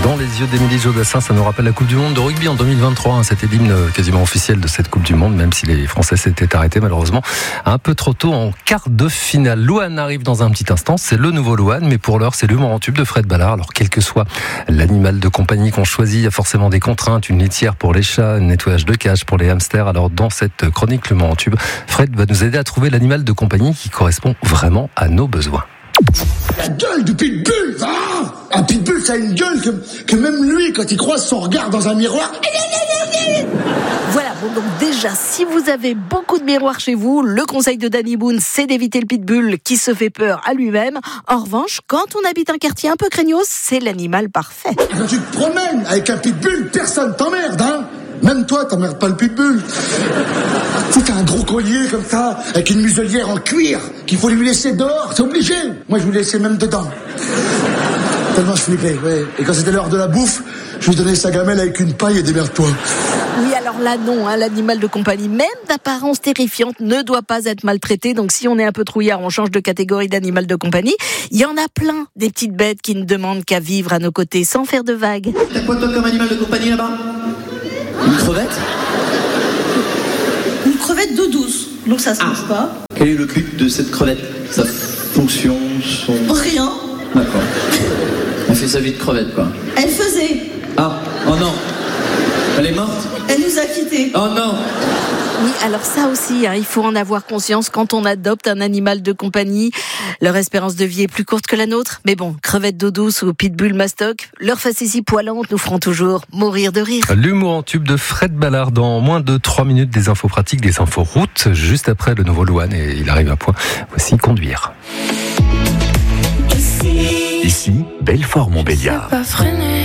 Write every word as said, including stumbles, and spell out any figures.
Dans les yeux d'Émilie Jodassin, ça nous rappelle la Coupe du Monde de rugby en deux mille vingt-trois. Hein. C'était l'hymne quasiment officiel de cette Coupe du Monde, même si les Français s'étaient arrêtés malheureusement un peu trop tôt en quart de finale. Louane arrive dans un petit instant, c'est le nouveau Louane, mais pour l'heure c'est l'humour en tube de Fred Ballard. Alors quel que soit l'animal de compagnie qu'on choisit, il y a forcément des contraintes, une litière pour les chats, un nettoyage de cage pour les hamsters. Alors dans cette chronique l'humour en tube, Fred va nous aider à trouver l'animal de compagnie qui correspond vraiment à nos besoins. La gueule du pitbull, ah un pitbull, ça a une gueule que, que même lui, quand il croise son regard dans un miroir... Voilà, bon donc déjà, si vous avez beaucoup de miroirs chez vous, le conseil de Danny Boone, c'est d'éviter le pitbull qui se fait peur à lui-même. En revanche, quand on habite un quartier un peu craignos, c'est l'animal parfait. Quand tu te promènes avec un pitbull, personne t'emmerde, hein. Même toi, t'emmerdes pas le pitbull. Tu t'as un gros collier comme ça, avec une muselière en cuir, qu'il faut lui laisser dehors, c'est obligé. Moi, je vous laissais même dedans. Tellement je flippais, ouais. Et quand c'était l'heure de la bouffe, je lui donnais sa gamelle avec une paille et démerde-toi. Oui, alors là, non, hein, l'animal de compagnie, même d'apparence terrifiante, ne doit pas être maltraité. Donc si on est un peu trouillard, on change de catégorie d'animal de compagnie. Il y en a plein, des petites bêtes qui ne demandent qu'à vivre à nos côtés sans faire de vagues. T'as quoi toi comme animal de compagnie là-bas ? Une crevette ? Une crevette d'eau douce, donc ça se mange pas. Quel est le but de cette crevette ? Sa fonction, son... Rien. D'accord. Elle fait sa vie de crevette, quoi. Elle faisait. Ah, oh non. Elle est morte ? Elle nous a quittés. Oh non. Oui, alors ça aussi, hein, il faut en avoir conscience quand on adopte un animal de compagnie. Leur espérance de vie est plus courte que la nôtre. Mais bon, crevette d'eau douce ou pitbull mastoc, leurs facéties poilantes nous feront toujours mourir de rire. L'humour en tube de Fred Ballard dans moins de trois minutes, des infos pratiques, des infos routes, juste après le nouveau Louane et il arrive à point. Voici Conduire. Ici, Belfort-Montbéliard.